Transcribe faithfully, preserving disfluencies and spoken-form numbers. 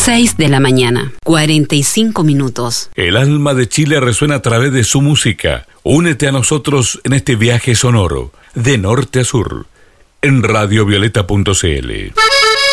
seis de la mañana, cuarenta y cinco minutos. El alma de Chile resuena a través de su música. Únete a nosotros en este viaje sonoro, de norte a sur, en radio violeta punto c l.